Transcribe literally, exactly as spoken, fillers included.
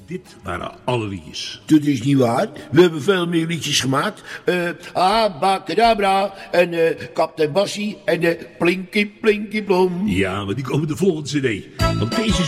dit waren alle liedjes. Dat is niet waar. We hebben veel meer liedjes gemaakt. Uh, Abacadabra en uh, Kaptein Bassie en uh, Plinky Plinky Blom. Ja, maar die komen de volgende cd. Want deze